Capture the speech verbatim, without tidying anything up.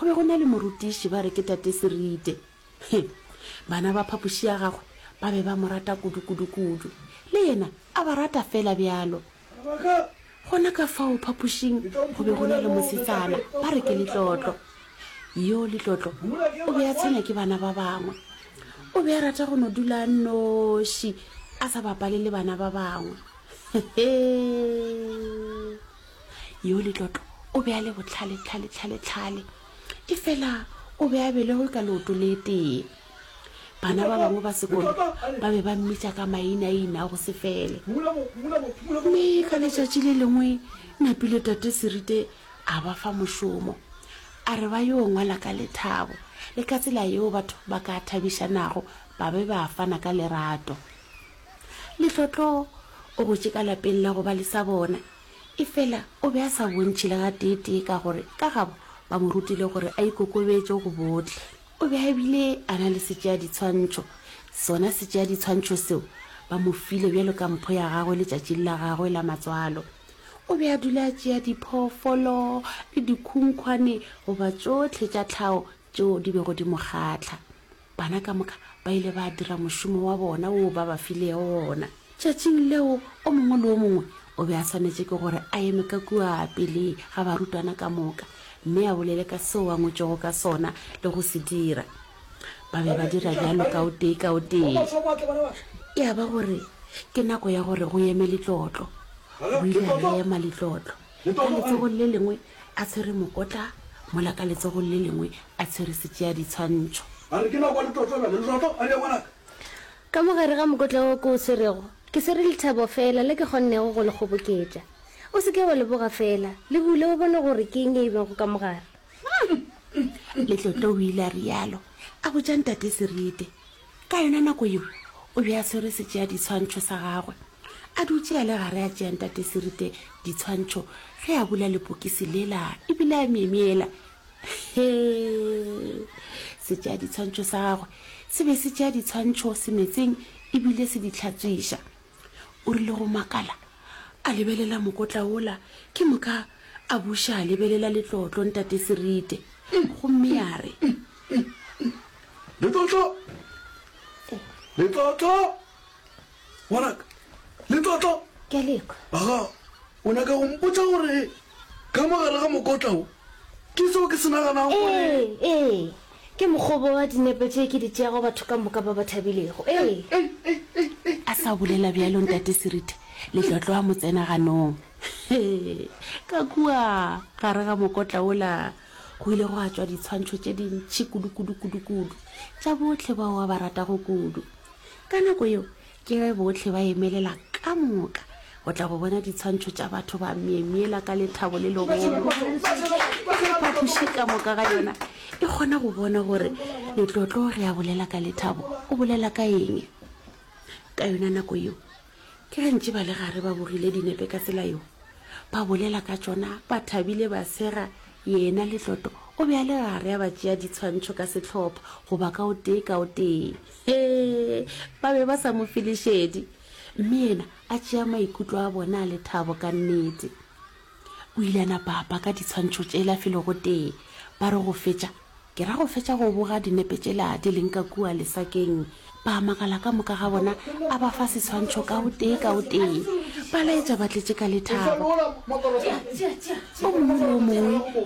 be go na le morutiši ba re ke tate Serite. Bana ba phapoši ya gagwe ba be ba mo rata kudu-kudu-kudu le yena a ba rata fela bjalo. Gona ka fao phapošing go be go na le mosetsana ba re ke Letlotlo. Yo Letlotlo o be a tshwenya ke bana ba bangwe, o be a rata go no dula noši a sa bapale le bana ba bangwe. Yo Letlotlo o be a le botlhale-tlhale-tlhale-tlhale e fela o be a belego ka leoto le tee. Bana ba bangwe ba sekolo ba be ba mmitša ka maina-ina go se fele. Mme ka letšatši le lengwe Napile tate Serite a ba fa mošomo a re ba yo ngwala ka lethabo le ka tsela yeo batho ba ka thabišanago ba be ba fana ka lerato. Letlotlo o gotše ka lapeng la go ba le sa bona e fela o be a sa bontšhe le ga tee-tee ka gore ka gabo ba mo rutile gore a ikokobetše go botlhe. O be a ebile a na le setšea ditshwantšho, sona setšea ditshwantšho seo ba mo file bjalo ka mpho ya gagwe letšatšing la gagwe la matswalo. O be a dula a tšea diphoofolo le dikhunkhwane goba tšotlhe tša tlhao tšeo di bego di mo kgatlha. Bana ka moka ba ile ba dira mošomo wa bona o ba ba filego ona. Tšatšing leo o mongwe le o mongwe o be a tshwanetše ke gore a eme ka kua pele ga barutwana ka moka, mme a bolele ka seo a ngwetšego ka sona le go se dira. Ba be ba dira bjalo ka o tee ka o tee. Ya ba gore ke nako ya gore go eme Letlotlo. O ile a ema Letlotlo ka letsogong le lengwe a tshwere mokotla, mola ka letsogong le lengwe a tshwere setšea ditshwantšho. Ka mogare ga mokotla o ke o tshwerego ke sere lethabo fela le ke kgonnego go le kgoboketša. O se ke wa leboga fela le bule o bone gore ke eng e bego ka mogare. Letlotlo o ile a rialo a botšang tate Serite. Ka yona nako eo o be a tshwere setšea ditshwantšho sa gagwe a dutše a le gare a tšeang tate Serite ditshwantšho ge a bula lepokisi lela ebile a meemiela. Setšea ditshwantšho sa gagwe se be se tšea ditshwantšho semetseng ebile se di hlatswiša. O rile go makala a lebelela mokotla ola ke moka a buša a lebelela Letlotlo ntate Serite gomme a re, Letlotlo Letlotlo ngwanaka Letlotlo ke leko aga o nyaka go mpotša gore ka mogare ga mokotla o ke seo ke se naganago ee ee ke mokgobo wa dinepe tše ke di tšeago batho ka moka ba ba thabilego. Ee a sa bolela bjalo ntate Serite Letlotlo a mo tsena ganong. Ka kua gare ga mokotla ola go ile go a tšwa ditshwantšho tše dintšhi kudu-kudu-kudu-kudu tša botlhe bao a ba ratago kudu. Ka nako eo ke ge botlhe ba emelela ka moka go tla go bona ditshwantšho tša batho ba meemiela ka lethabo le legolo. Phapoši ka moka ga yona e kgona go bona gore Letlotlo ge a bolela ka lethabo o bolela ka eng. Ka yona nako eo ke ge ntše ba le gare ba bogile dinepe ka tsela eo ba bolela ka tšona ba thabile ba sega. Yena Letlotlo o be a le gare ya ba tšea ditshwantšho ka setlhopha goba ka o tee ka o tee. Ba be ba sa mo felišedi mme yena a tšea maikutlo a bona a lethabo ka nnete. O ile a napapa ka ditshwantšho tšela felo go tee ba re go fetša ke ra go fetša go boga dinepe tšela di leng ka kua lesakeng. Ba makala ka moka ga bona a ba fa setshwantšho ka o tee ka o tee ba laetša ba tletše ka lethabo. O mongwe le o mongwe